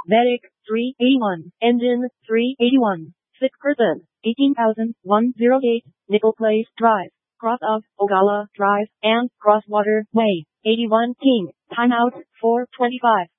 Medic, 381. Engine, 381. Sick person, 18,108. Nickel Place Drive, cross of Ogalla Drive, and Crosswater Way, 81 King. Timeout, 4:25.